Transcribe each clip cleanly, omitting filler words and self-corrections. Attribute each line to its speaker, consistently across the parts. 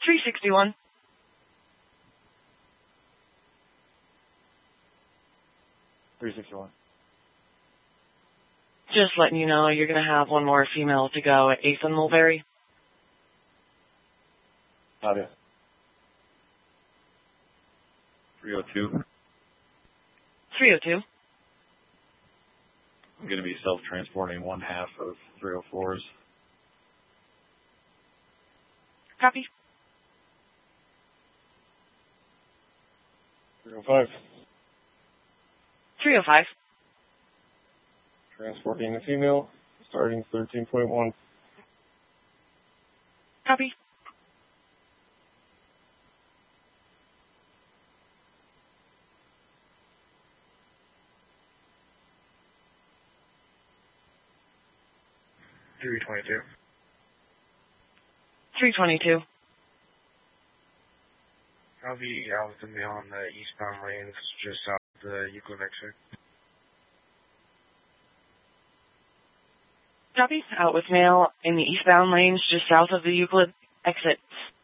Speaker 1: 361. Just letting you know, you're going to have one more female to go at 8th and Mulberry.
Speaker 2: Copy. 302.
Speaker 1: 302.
Speaker 2: I'm going to be self-transporting one half of 304's.
Speaker 1: Copy.
Speaker 2: 305.
Speaker 1: 305.
Speaker 2: Transporting a female, starting 13.1.
Speaker 1: Copy.
Speaker 2: 322.
Speaker 1: 322.
Speaker 3: I'll be out with the mail on the eastbound lanes just south of the Euclid exit.
Speaker 1: Copy. Out with mail in the eastbound lanes just south of the Euclid exit.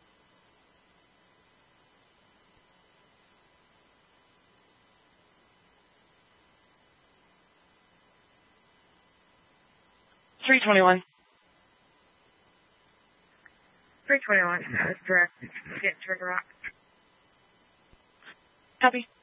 Speaker 1: $321.
Speaker 4: 321. That's direct. Get Trigger Rock.
Speaker 1: Copy.